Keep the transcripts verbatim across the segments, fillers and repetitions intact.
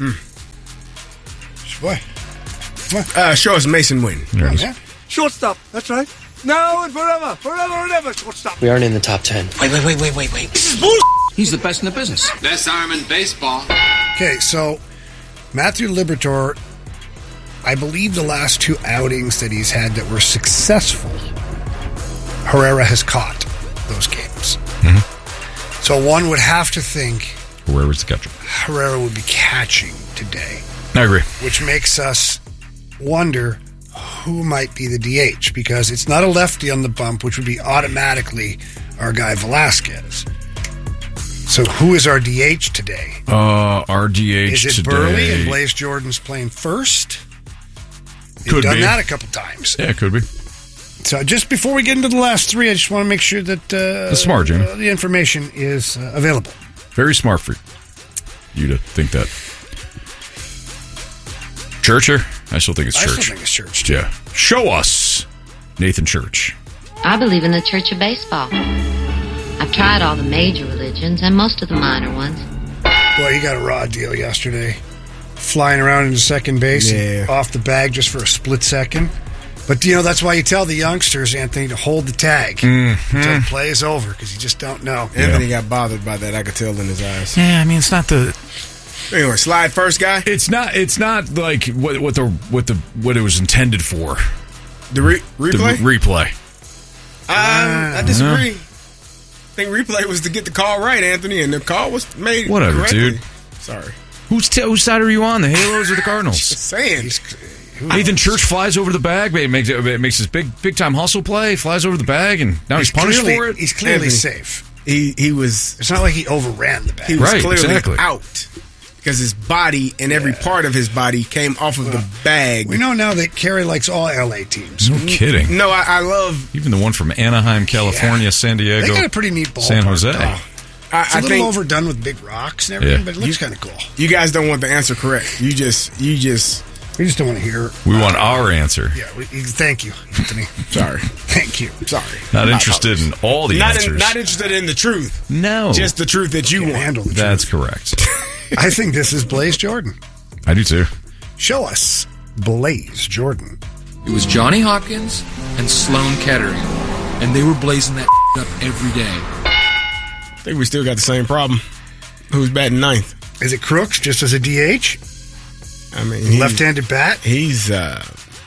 Hmm. What? What? Uh, show us Mason Wynn. There it is. Shortstop. That's right. Now and forever. Forever and ever. Shortstop. We aren't in the top ten. Wait, wait, wait, wait, wait, wait. This is bull. He's the best in the business. Best arm in baseball. Okay, so Matthew Liberatore, I believe the last two outings that he's had that were successful, Herrera has caught those games. Mm-hmm. So one would have to think Herrera's the catcher. Herrera would be catching today. I agree. Which makes us wonder who might be the D H, because it's not a lefty on the bump, which would be automatically our guy Velasquez. So who is our D H today? Uh, our D H Is it today. Burley and Blaze Jordan's playing first? You've Could done be. that a couple times. Yeah, it could be. So just before we get into the last three, I just want to make sure that uh, That's smart, Jamie. uh, the information is uh, available. Very smart for you to think that. Churcher? I still think it's I Church. still think it's Church. Yeah. Show us Nathan Church. I believe in the Church of Baseball. I've tried all the major religions and most of the minor ones. Boy, you got a raw deal yesterday. Flying around into second base, and off the bag just for a split second. But, you know, that's why you tell the youngsters, Anthony, to hold the tag Mm-hmm. until the play is over, because you just don't know. Anthony got bothered by that. I could tell in his eyes. Yeah, I mean, it's not the... Anyway, slide first guy. It's not. It's not like what, what the what the what it was intended for. The re- replay. The re- replay. Um, I disagree. I think replay was to get the call right, Anthony, and the call was made Whatever, correctly. dude. Sorry. Who's t- whose side are you on? The Halos or the Cardinals? Just saying. Nathan Church flies over the bag, but it makes it makes his big big time hustle play. Flies over the bag, and now he's, he's punished clearly, for it. He's clearly Anthony. safe. He he was. It's not like he overran the bag. He was Right, clearly exactly. out because his body and every part of his body came off of the bag. We know now that Kerry likes all L A teams. No kidding. No, I, I love. Even the one from Anaheim, California, Yeah. San Diego, They got a pretty neat ballpark. San Jose. though. I, It's a I little think overdone with big rocks and everything, Yeah. but it looks kind of cool. you guys don't want the answer correct. You just you just. We just don't want to hear. We want our answer. Yeah, we, thank you, Anthony. Sorry. Thank you. Sorry. Not My interested in apologies. all the not answers. In, not interested in the truth. No. Just the truth that you Can't want. handle the That's truth. correct. I think this is Blaze Jordan. I do too. Show us Blaze Jordan. It was Johnny Hopkins and Sloan Kettering, and they were blazing that up every day. I think we still got the same problem. Who's batting ninth? Is it Crooks just as a D H? I mean, he's- Left-handed bat? He's uh.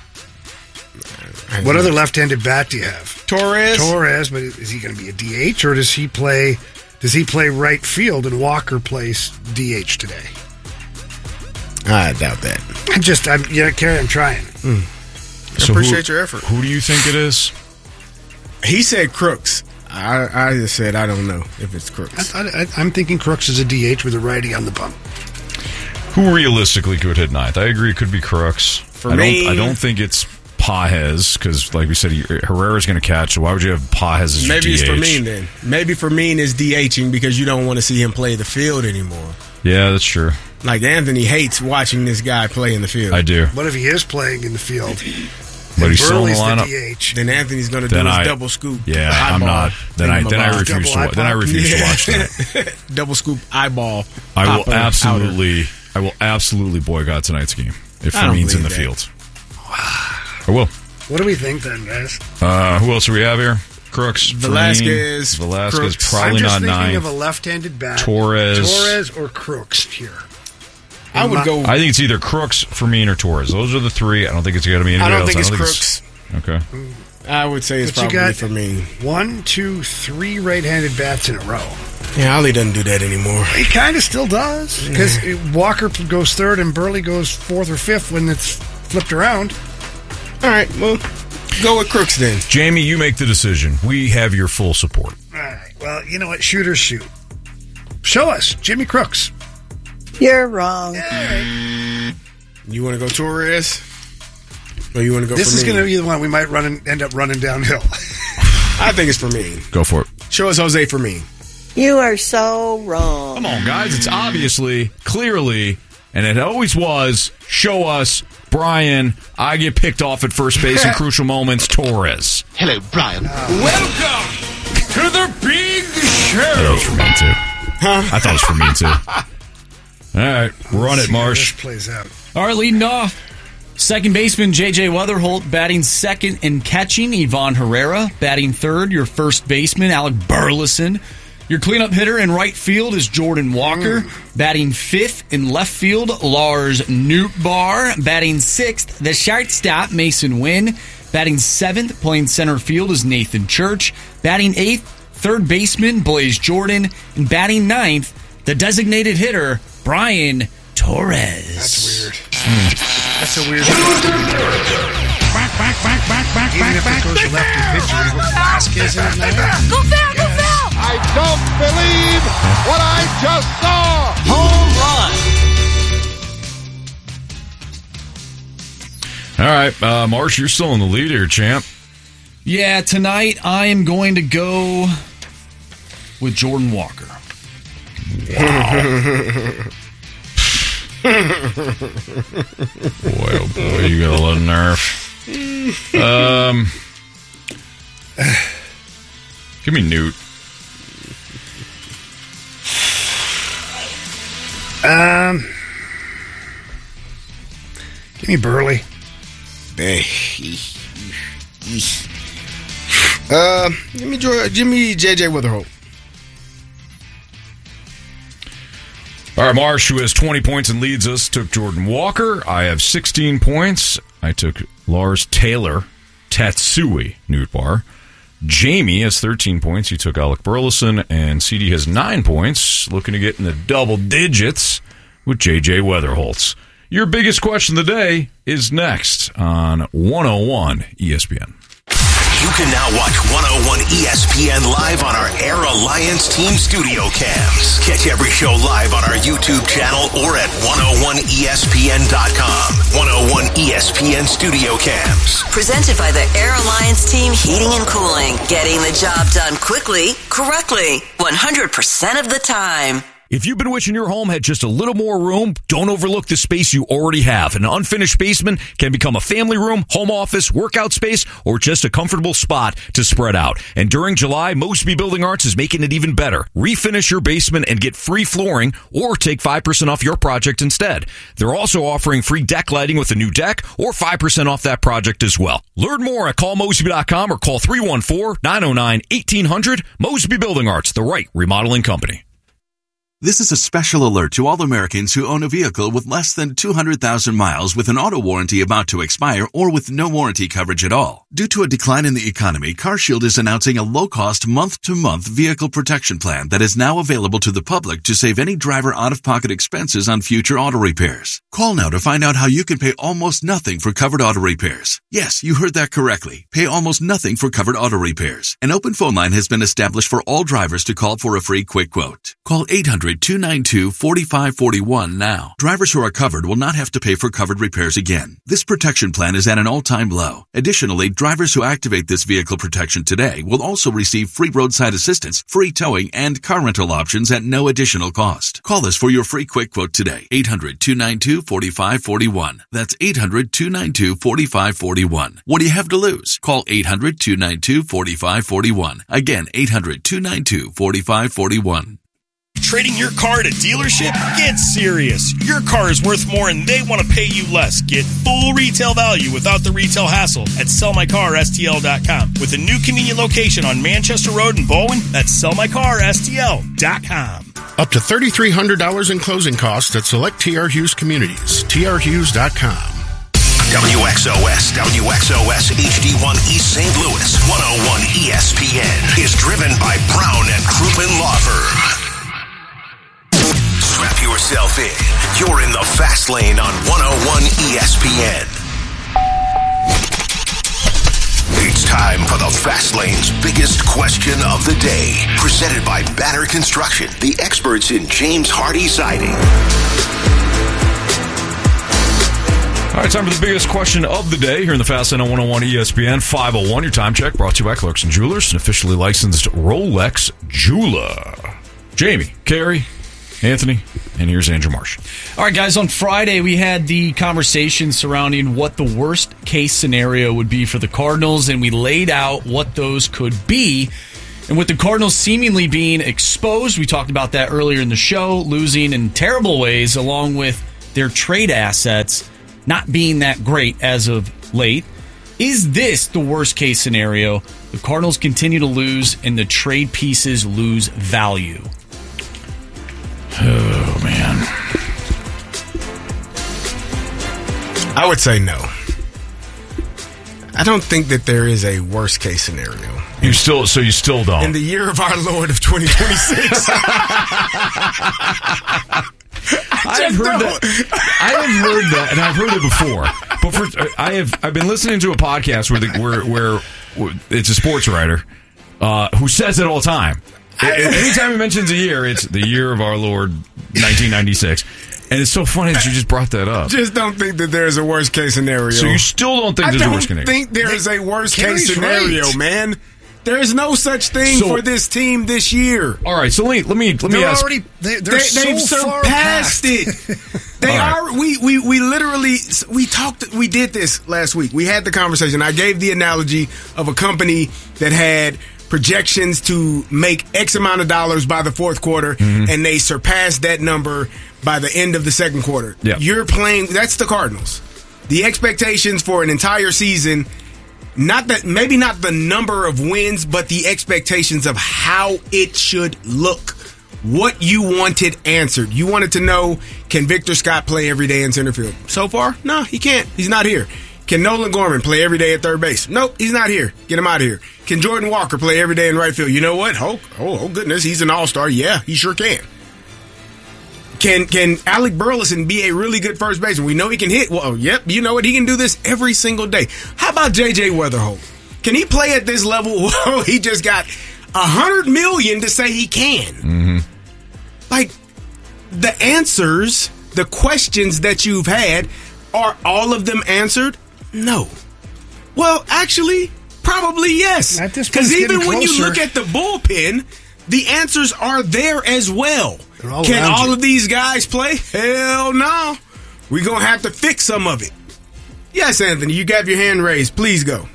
What other left-handed bat do you have? Torres? Torres, but is he going to be a D H, or does he play? Does he play right field and Walker plays D H today? I doubt that. I'm just, I'm, yeah, Kerry, I'm trying. I So appreciate who, your effort. Who do you think it is? He said Crooks. I, I just said I don't know if it's Crooks. I, I, I'm thinking Crooks is a D H with a righty on the bump. Who realistically could hit ninth? I agree. It could be Crooks. For I me- don't. I don't think it's Pajes because, like we said, he, Herrera's going to catch. So why would you have Pajes as your Maybe D H? it's Fermin then. Maybe Fermin is DHing because you don't want to see him play the field anymore. Yeah, that's true. Like Anthony hates watching this guy play in the field. I do. What if he is playing in the field? But he's still in the Burley's lineup. D H. Then Anthony's going to do Then his I- double scoop. Yeah, I'm eyeball not. Then I in then I Milan. refuse to. Double wa- Then I eyeball? refuse to Yeah. watch that. Double scoop eyeball. I will popper, powder. absolutely. I will absolutely boycott tonight's game if I don't Fermin's in the believe that. field. I will. What do we think then, guys? Uh, who else do we have here? Crooks, Velasquez, Fermin, Velasquez, Crooks. probably I'm just not thinking ninth. of a left-handed bat. Torres. Torres or Crooks here. I would go. I think it's either Crooks, Fermin, or Torres. Those are the three. I don't think it's going to be I anybody don't else. think it's I Crooks. Okay. I would say it's But you probably got- Fermin. One, two, three right-handed bats in a row. Yeah, Ali doesn't do that anymore. He kind of still does because Walker goes third and Burley goes fourth or fifth when it's flipped around. All right, well, go with Crooks then. Jamie, you make the decision. We have your full support. All right. Well, you know what? Shooters shoot. Show us Jimmy Crooks. You're wrong. You want to go Torres? Or you want to go This is Fermin? going to be the one we might run and end up running downhill. I think it's Fermin. Go for it. Show us Jose Fermin. You are so wrong. Come on, guys. It's obviously, clearly, and it always was, show us Brian. I get picked off at first base in crucial moments. Torres. Hello, Brian. Welcome to the big I thought it was show. for me, too. I thought it was for me, too. All right, run Let's it, see how Marsh. This plays out. All right, leading off. Second baseman J J Weatherholt batting second and catching Ivan Herrera. Batting third, your first baseman Alec Burleson. Your cleanup hitter in right field is Jordan Walker. Mm. Batting fifth in left field, Lars Nootbaar. Batting sixth, the shortstop Mason Wynn. Batting seventh, playing center field is Nathan Church. Batting eighth, third baseman Blaze Jordan. And batting ninth, the designated hitter Brian Torres. That's weird. Mm. That's a weird back, back, back, back, back, Even back, if back, it goes to lefty pitcher, you put Vasquez in it now. Go foul, go foul! I don't believe what I just saw! Home run! All right, uh, Marsh, you're still in the lead here, champ. Yeah, tonight I am going to go with Jordan Walker. Wow. Boy, oh boy, you got a lot of nerve. Um, give me Newt. Um, give me Burley. Uh, give me George, give me J J Weatherholt. All right, Marsh, who has twenty points and leads us, took Jordan Walker. I have sixteen points. I took Lars Taylor Tatsui Nootbaar. Jamie has thirteen points. He took Alec Burleson. And C D has nine points, looking to get in the double digits with J J Weatherholtz. Your biggest question of the day is next on one oh one E S P N. You can now watch one oh one E S P N live on our Air Alliance Team Studio Cams. Catch every show live on our YouTube channel or at one oh one E S P N dot com. one oh one E S P N Studio Cams. Presented by the Air Alliance Team Heating and Cooling. Getting the job done quickly, correctly, one hundred percent of the time. If you've been wishing your home had just a little more room, don't overlook the space you already have. An unfinished basement can become a family room, home office, workout space, or just a comfortable spot to spread out. And during July, Mosby Building Arts is making it even better. Refinish your basement and get free flooring or take five percent off your project instead. They're also offering free deck lighting with a new deck or five percent off that project as well. Learn more at call mosby dot com or call three one four, nine oh nine, eighteen hundred. Mosby Building Arts, the right remodeling company. This is a special alert to all Americans who own a vehicle with less than two hundred thousand miles with an auto warranty about to expire or with no warranty coverage at all. Due to a decline in the economy, CarShield is announcing a low-cost month-to-month vehicle protection plan that is now available to the public to save any driver out-of-pocket expenses on future auto repairs. Call now to find out how you can pay almost nothing for covered auto repairs. Yes, you heard that correctly. Pay almost nothing for covered auto repairs. An open phone line has been established for all drivers to call for a free quick quote. Call eight hundred, two nine two, four five four one now. Drivers who are covered will not have to pay for covered repairs again. This protection plan is at an all-time low. Additionally, drivers who activate this vehicle protection today will also receive free roadside assistance, free towing, and car rental options at no additional cost. Call us for your free quick quote today. eight hundred, two nine two, four five four one. That's eight hundred, two nine two, four five four one. What do you have to lose? Call eight hundred, two nine two, four five four one. Again, eight hundred, two nine two, four five four one. Trading your car at a dealership? Get serious. Your car is worth more and they want to pay you less. Get full retail value without the retail hassle at sell my car S T L dot com. With a new convenient location on Manchester Road in Bowen, that's sell my car S T L dot com. Up to three thousand three hundred dollars in closing costs at select T R Hughes communities. T R Hughes dot com. W X O S, W X O S H D one East Saint Louis, one oh one E S P N is driven by Brown and Crouppen Law Firm. Strap yourself in. You're in the fast lane on one oh one E S P N. It's time for the Fast Lane's biggest question of the day. Presented by Banner Construction, the experts in James Hardy siding. All right, time for the biggest question of the day here in the Fast Lane on one oh one E S P N five oh one. Your time check brought to you by Clarkson Jewelers, an officially licensed Rolex jeweler. Jamie, Carrie, Anthony, and here's Andrew Marsh. All right, guys, on Friday we had the conversation surrounding what the worst case scenario would be for the Cardinals, and we laid out what those could be. And with the Cardinals seemingly being exposed, we talked about that earlier in the show, losing in terrible ways, along with their trade assets not being that great as of late. Is this the worst case scenario? The Cardinals continue to lose and the trade pieces lose value. Oh, man. I would say no. I don't think that there is a worst case scenario. You still, so you still don't. In the year of our Lord of twenty twenty-six. I have heard that. I have heard that, and I've heard it before. But for I have, I've been listening to a podcast where the, where where it's a sports writer uh, who says it all the time. Anytime he mentions a year, it's the year of our Lord, nineteen ninety-six. And it's so funny that you just brought that up. Just don't think that there's a worst case scenario. So you still don't think I there's don't a worst scenario? I think there is a worst Carey's case scenario, right. man. There is no such thing So- for this team this year. All right, so let me let me let me They're ask. already they, they're They, so they've far surpassed past. it. They All right. are. We, we we literally we talked. We did this last week. We had the conversation. I gave the analogy of a company that had projections to make X amount of dollars by the fourth quarter, Mm-hmm. and they surpassed that number by the end of the second quarter. Yeah. You're playing. That's the Cardinals. The expectations for an entire season. Not that, maybe not the number of wins, but the expectations of how it should look. What you wanted answered. You wanted to know, can Victor Scott play every day in center field? So far, no, he can't. He's not here. Can Nolan Gorman play every day at third base? Nope, he's not here. Get him out of here. Can Jordan Walker play every day in right field? You know what? Oh, oh, oh goodness, he's an all-star. Yeah, he sure can. Can can Alec Burleson be a really good first baseman? We know he can hit. Well, yep, you know what? He can do this every single day. How about J J Weatherholt? Can he play at this level? Well, he just got a hundred million to say he can. Mm-hmm. Like, the answers, the questions that you've had, are all of them answered? No. Well, actually, probably yes. At this point, Because it's even getting when you closer. look at the bullpen, the answers are there as well. They're all Can around all you. of these guys play? Hell no. We're going to have to fix some of it. Yes, Anthony, you got your hand raised. Please go.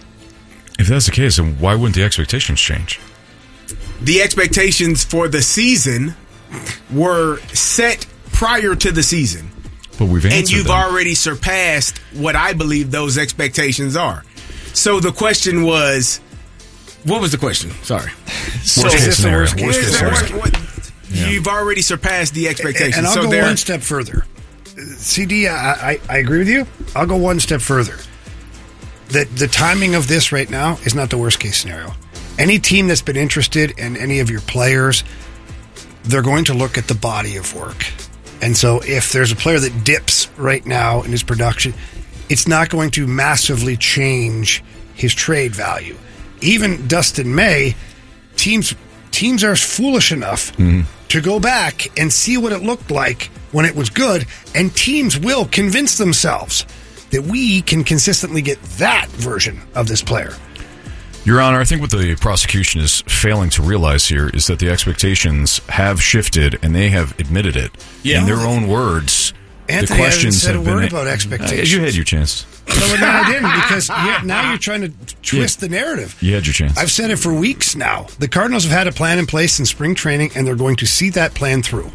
If that's the case, then why wouldn't the expectations change? The expectations for the season were set prior to the season. But we've answered And you've them. already surpassed what I believe those expectations are. So the question was, what was the question? Sorry. Worst case scenario. worst case Worst case Is there- scenario. what- what- You've already surpassed the expectations. And I'll so go there, one step further. C D, I, I, I agree with you. I'll go one step further. The, the timing of this right now is not the worst case scenario. Any team that's been interested in any of your players, they're going to look at the body of work. And so if there's a player that dips right now in his production, it's not going to massively change his trade value. Even Dustin May, teams teams are foolish enough Mm-hmm. to go back and see what it looked like when it was good, and teams will convince themselves that we can consistently get that version of this player. Your Honor, I think what the prosecution is failing to realize here is that the expectations have shifted, and they have admitted it Yeah. in their own words. Anthony the questions hasn't said have a word been about expectations. Uh, you had your chance. No, no, I didn't, because yeah, now you're trying to twist Yeah. the narrative. You had your chance. I've said it for weeks now. The Cardinals have had a plan in place in spring training, and they're going to see that plan through.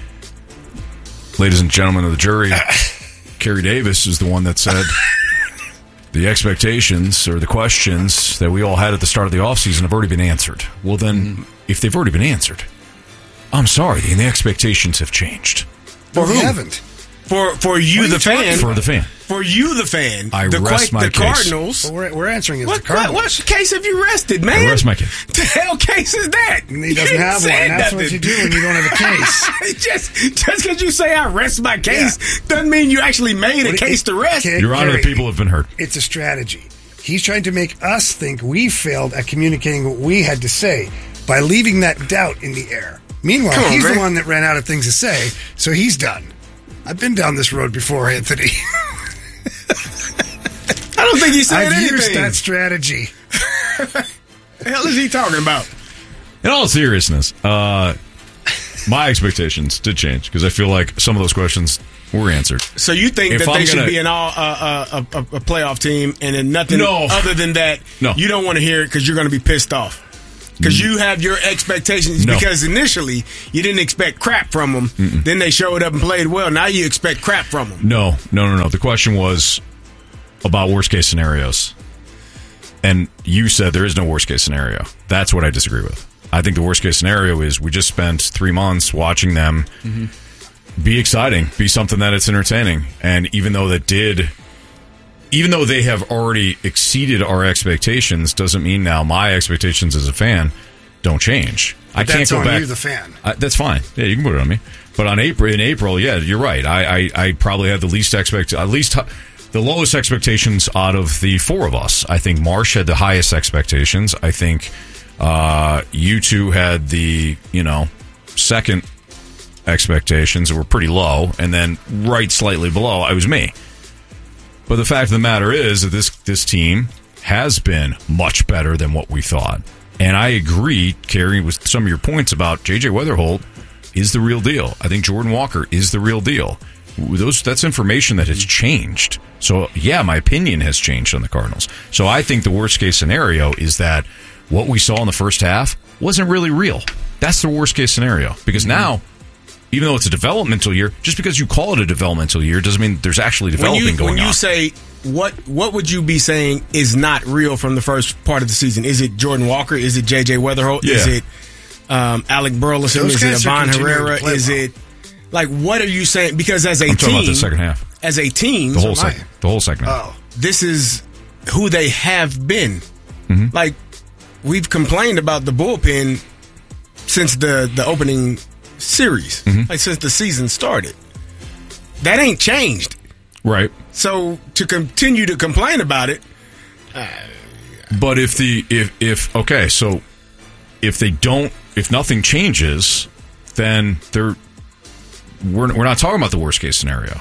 Ladies and gentlemen of the jury, Kerry Davis is the one that said the expectations or the questions that we all had at the start of the offseason have already been answered. Well, then, if they've already been answered, I'm sorry, and the expectations have changed. For They who? haven't. For for you, What are the you talking fan. For the fan. For you, the fan. I the, rest my the case. Cardinals. Well, we're, we're answering it as What, the Cardinals. what, what case have you rested, man? I rest my case. The hell case is that? And he doesn't You have one. said That's what nothing. you do when you don't have a case. just just because you say I rest my case doesn't mean you actually made a What- case to rest. Okay, Your Honor, the Kerry, people have been heard. It's a strategy. He's trying to make us think we failed at communicating what we had to say by leaving that doubt in the air. Meanwhile, Come on, he's man. the one that ran out of things to say, so he's done. I've been down this road before, Anthony. I don't think he said I've anything. used that strategy. The hell is he talking about? In all seriousness, uh, my expectations did change because I feel like some of those questions were answered. So you think If that I'm they should gonna- be an all uh, uh, a, a, a playoff team, and then nothing No. other than that? No. You don't want to hear it because you're going to be pissed off. Because you have your expectations. No. Because initially you didn't expect crap from them. Mm-mm. Then they showed up and played well. Now you expect crap from them. No, no, no, no. The question was about worst case scenarios. And you said there is no worst case scenario. That's what I disagree with. I think the worst case scenario is we just spent three months watching them mm-hmm. be exciting, be something that it's entertaining. And even though that did, even though they have already exceeded our expectations, doesn't mean now my expectations as a fan don't change. But I can't that's go on back. You, the fan. I, that's fine. Yeah, you can put it on me. But on April, in April, yeah, you're right. I, I, I probably had the least expect, at least the lowest expectations out of the four of us. I think Marsh had the highest expectations. I think uh, you two had the you know second expectations that were pretty low, and then right slightly below, I was me. But the fact of the matter is that this this team has been much better than what we thought. And I agree, Kerry, with some of your points about J J Weatherholt is the real deal. I think Jordan Walker is the real deal. Those that's information that has changed. So, yeah, my opinion has changed on the Cardinals. So I think the worst case scenario is that what we saw in the first half wasn't really real. That's the worst case scenario. Because now, even though it's a developmental year, just because you call it a developmental year doesn't mean there's actually developing when you, going on. When you say, what what would you be saying is not real from the first part of the season? Is it Jordan Walker? Is it J J Weatherholt? Yeah. Is it um, Alec Burleson? Those Is it guys are Yvonne continuing to Herrera? play Is well. it, like, what are you saying? Because as a I'm team, talking about the second half. As a team, The whole so am I. second. The whole second half. Oh, this is who they have been. Mm-hmm. Like, we've complained about the bullpen since the, the opening series, Mm-hmm. like since the season started. That ain't changed. Right. So to continue to complain about it, uh, But if the if if okay, so if they don't, if nothing changes, then they're we're we're not talking about the worst case scenario,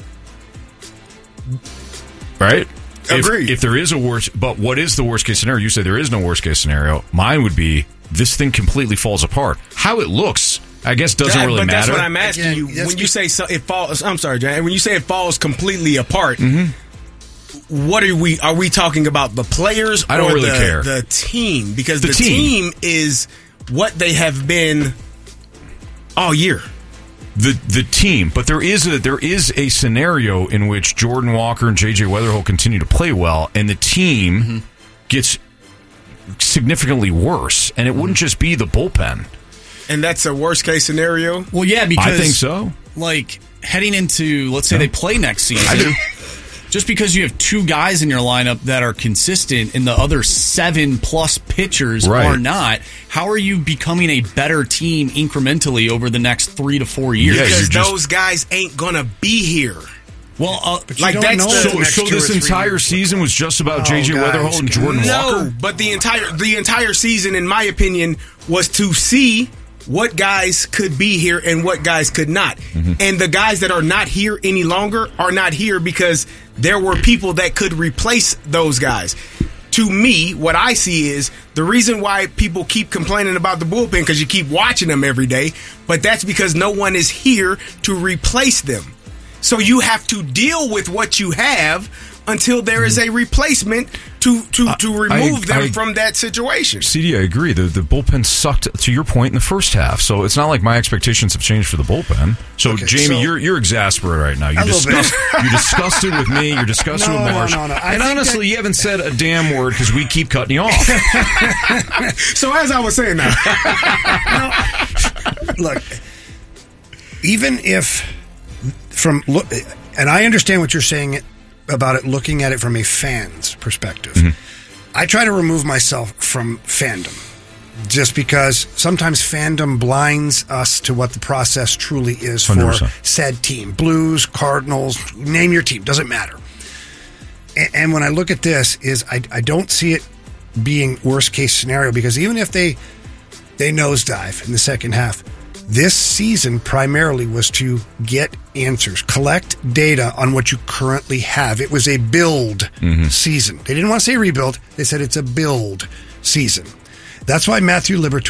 right? Agreed. If, if there is a worst, but what is the worst case scenario? You say there is no worst case scenario. Mine would be this thing completely falls apart. How it looks, I guess, doesn't that- really but matter. that's what I'm asking Again, you. that's When you be- say so, it falls, I'm sorry, John. When you say it falls completely apart, Mm-hmm. what are we? Are we talking about the players? I don't or really the, care. The team, because The the, team. team is what they have been all year. The the team, but there is a there is a scenario in which Jordan Walker and J J Weatherholt continue to play well, and the team Mm-hmm. gets significantly worse, and it wouldn't just be the bullpen. And that's a worst case scenario. Well, yeah, because I think so. Like heading into, let's say they play next season. I do. Just because you have two guys in your lineup that are consistent and the other seven plus pitchers Right. are not, how are you becoming a better team incrementally over the next three to four years? Yeah, Because you're just- those guys ain't gonna be here. Well, uh, But you Like, don't that's know the- what So, the next so two or this three entire years season was just about Oh, J J guys, Weatherholt and Jordan No, Walker? but the entire the entire season, in my opinion, was to see what guys could be here and what guys could not. Mm-hmm. And the guys that are not here any longer are not here because there were people that could replace those guys. To me, what I see is the reason why people keep complaining about the bullpen, because you keep watching them every day, but that's because no one is here to replace them. So you have to deal with what you have until there is a replacement to to, to remove them I- from that situation. C D, I agree. The the bullpen sucked, to your point, in the first half. So it's not like my expectations have changed for the bullpen. So, Okay, Jamie, so- you're you're exasperated right now. You're, A little disgust, you're disgusted with me. You're disgusted No, with no, Marsh. no, no. I And think honestly, that- you haven't said a damn word because we keep cutting you off. So as I was saying now, Look, even if from look, and I understand what you're saying about it, looking at it from a fan's perspective. I try to remove myself from fandom, just because sometimes fandom blinds us to what the process truly is one hundred for percent. said team. Blues, Cardinals, name your team, doesn't matter. And, and when I look at this, is I, I don't see it being worst case scenario, because even if they they nosedive in the second half, this season primarily was to get answers, collect data on what you currently have. It was a build season. They didn't want to say rebuild. They said it's a build season. That's why Matthew Liberatore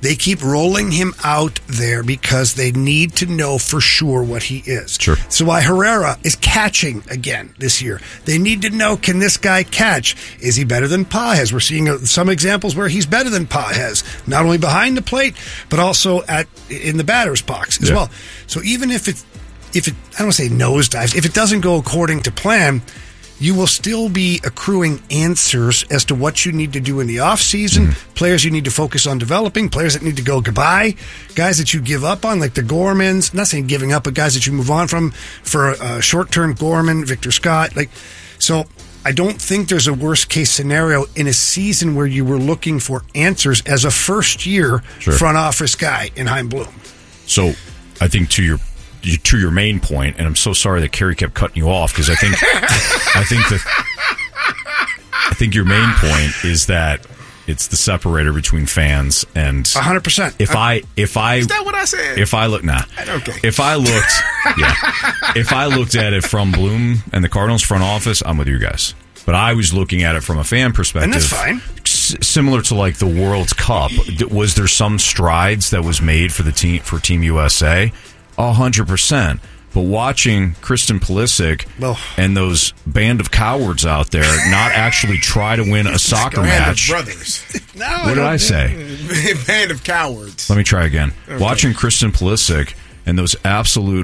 They keep rolling him out there because they need to know for sure what he is. Sure. So why Herrera is catching again this year. They need to know, can this guy catch? Is he better than Pages? We're seeing uh, some examples where he's better than Pages, not only behind the plate, but also at in the batter's box as Yeah. well. So even if it, if it, I don't want to say nosedives, if it doesn't go according to plan, you will still be accruing answers as to what you need to do in the offseason, mm-hmm. players you need to focus on developing, players that need to go goodbye, guys that you give up on, like the Gormans, not saying giving up, but guys that you move on from for uh, short-term Gorman, Victor Scott. Like, so I don't think there's a worst-case scenario in a season where you were looking for answers as a first-year Sure. front office guy in Chaim Bloom. So I think to your to your main point, and I'm so sorry that Kerry kept cutting you off because I think I think that I think your main point is that it's the separator between fans and one hundred percent. If I if I Is that what I said? If I look nah. Okay. If I looked yeah. If I looked at it from Bloom and the Cardinals front office, I'm with you guys. But I was looking at it from a fan perspective. And that's fine. S- similar to like the World Cup. D- Was there some strides that was made for the team for Team U S A? A hundred percent. But watching Kristen Pulisic Well- and those band of cowards out there not actually try to win a soccer Band match. of brothers. No, What did I say? Band of cowards. Let me try again. Okay. Watching Kristen Pulisic and those absolute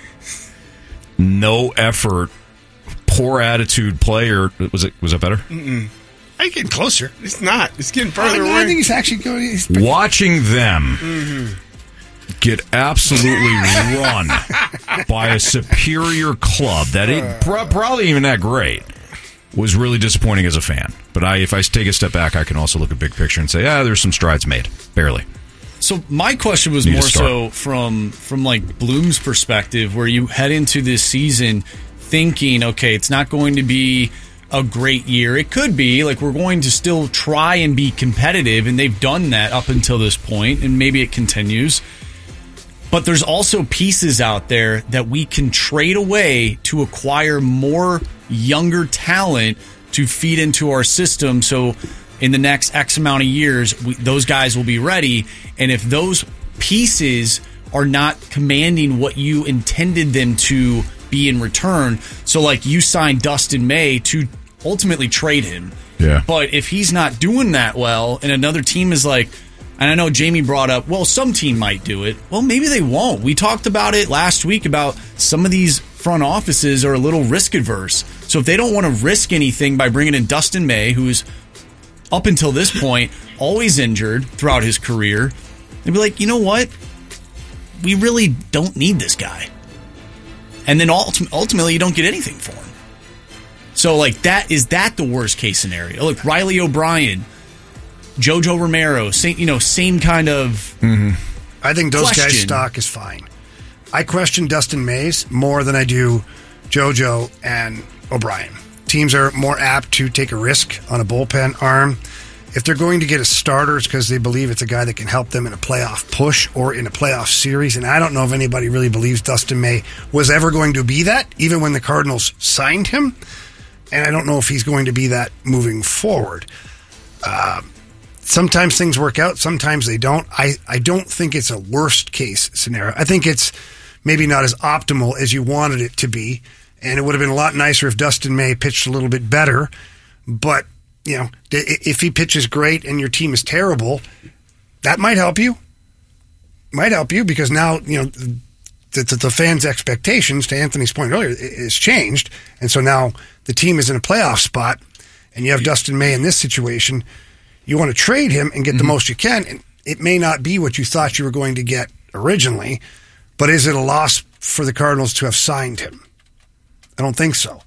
no effort, poor attitude player. Was it? Was it better? Mm-mm. Are you getting closer? It's not. It's getting further I, away. I think he's actually going. He's Watching them Mm-hmm. get absolutely run by a superior club that ain't pro- probably even that great was really disappointing as a fan. But I, if I take a step back, I can also look at big picture and say, yeah, there's some strides made. Barely. So my question was Need to more start. so from from like Bloom's perspective, where you head into this season thinking, okay, it's not going to be a great year. It could be like we're going to still try and be competitive, and they've done that up until this point, and maybe it continues. But there's also pieces out there that we can trade away to acquire more younger talent to feed into our system. So in the next X amount of years, we, those guys will be ready. And if those pieces are not commanding what you intended them to be in return, so like you signed Dustin May to ultimately trade him. Yeah. But if he's not doing that well, and another team is like, and I know Jamie brought up, well, some team might do it. Well, maybe they won't. We talked about it last week about some of these front offices are a little risk adverse. So if they don't want to risk anything by bringing in Dustin May, who's up until this point always injured throughout his career, they'd be like, you know what? We really don't need this guy. And then ulti- ultimately you don't get anything for him. So like that, is that the worst case scenario? Look, Riley O'Brien, Jojo Romero, same, you know, same kind of. Mm-hmm. I think those guys' question. stock is fine. I question Dustin Mays more than I do JoJo and O'Brien. Teams are more apt to take a risk on a bullpen arm. If they're going to get a starter, it's because they believe it's a guy that can help them in a playoff push or in a playoff series. And I don't know if anybody really believes Dustin May was ever going to be that, even when the Cardinals signed him. And I don't know if he's going to be that moving forward. Uh, sometimes things work out, sometimes they don't. I, I don't think it's a worst case scenario. I think it's maybe not as optimal as you wanted it to be. And it would have been a lot nicer if Dustin May pitched a little bit better. But, you know, if he pitches great and your team is terrible, that might help you. Might help you because now, you know, the, the, the fans' expectations, to Anthony's point earlier, is changed. And so now the team is in a playoff spot and you have Dustin May in this situation. You want to trade him and get mm-hmm. the most you can. And it may not be what you thought you were going to get originally, but is it a loss for the Cardinals to have signed him? I don't think so.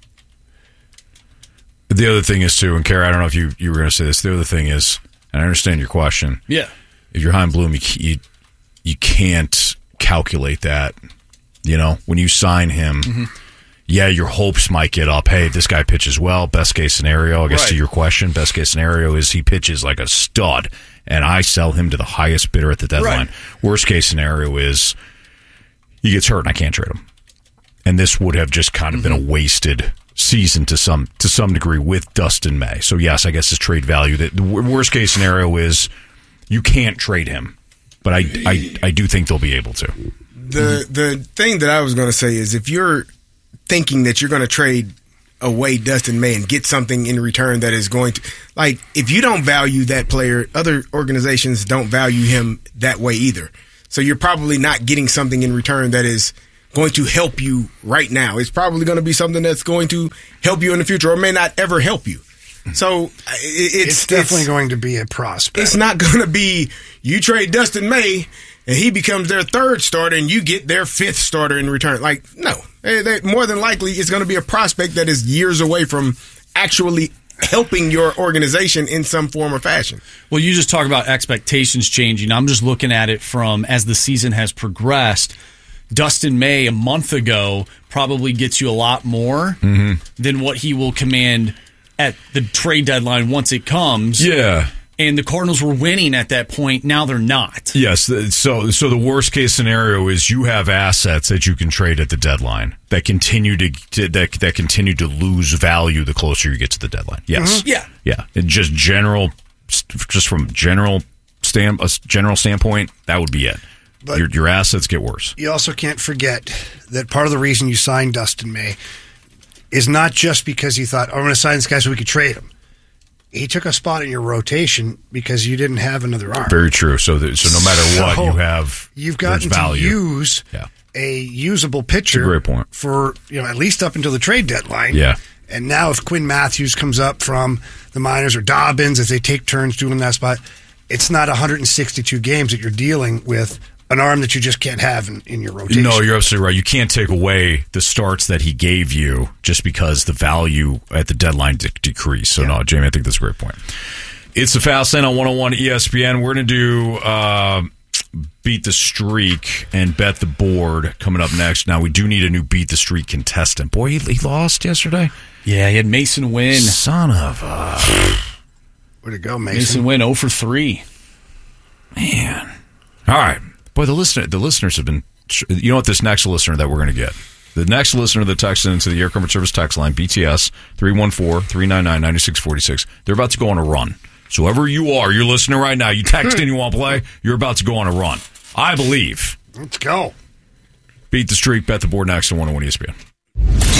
The other thing is, too, and Kara, I don't know if you, you were going to say this, the other thing is, and I understand your question. Yeah. If you're Chaim Bloom, you, you, you can't calculate that. You know, when you sign him, mm-hmm. yeah, your hopes might get up. Hey, this guy pitches well. Best case scenario, I guess Right. to your question, best case scenario is he pitches like a stud, and I sell him to the highest bidder at the deadline. Right. Worst case scenario is he gets hurt and I can't trade him. And this would have just kind of mm-hmm. been a wasted season to some to some degree with Dustin May. So yes, I guess his trade value. The, the worst case scenario is you can't trade him but I, I, I do think they'll be able to. The the thing that I was going to say is if you're thinking that you're going to trade away Dustin May and get something in return that is going to, like, if you don't value that player, other organizations don't value him that way either. So you're probably not getting something in return that is going to help you right now. It's probably going to be something that's going to help you in the future or may not ever help you. So it, it's, it's definitely it's, going to be a prospect. It's not going to be you trade Dustin May and he becomes their third starter and you get their fifth starter in return. Like, no. They, they, more than likely, it's going to be a prospect that is years away from actually helping your organization in some form or fashion. Well, you just talk about expectations changing. I'm just looking at it from as the season has progressed. Dustin May a month ago probably gets you a lot more mm-hmm. than what he will command at the trade deadline once it comes. Yeah. And the Cardinals were winning at that point. Now they're not. Yes. So, so the worst case scenario is you have assets that you can trade at the deadline that continue to, to that that continue to lose value the closer you get to the deadline. Yes. Mm-hmm. Yeah. Yeah. And just general, just from general stand, a general standpoint, that would be it. But your your assets get worse. You also can't forget that part of the reason you signed Dustin May is not just because you thought, oh, I'm going to sign this guy so we could trade him. He took a spot in your rotation because you didn't have another arm. Very true. So, that, so no matter so what, you have you've gotten value. to use yeah. a usable pitcher. Great point. For you know at least up until the trade deadline. Yeah. And now if Quinn Matthews comes up from the minors or Dobbins as they take turns doing that spot, it's not one hundred sixty-two games that you're dealing with an arm that you just can't have in, in your rotation. No, you're absolutely right. You can't take away the starts that he gave you just because the value at the deadline de- decreased. So, yeah. no, Jamie, I think that's a great point. It's the Fast Lane on one oh one E S P N. We're going to do uh, Beat the Streak and Bet the Board coming up next. Now, we do need a new Beat the Streak contestant. Boy, he, he lost yesterday. Yeah, he had Mason Wynn. Son of a... Where'd it go, Mason? Mason Wynn, oh for three. Man. All right. Boy, the listener, the listeners have been... You know what? This next listener that we're going to get. The next listener that texted into the Air Comfort Service text line, B T S, three one four, three nine nine, nine six four six. They're about to go on a run. So whoever you are, you're listening right now, you text and you want to play, you're about to go on a run. I believe. Let's go. Beat the Streak, Bet the Board next on one oh one E S P N.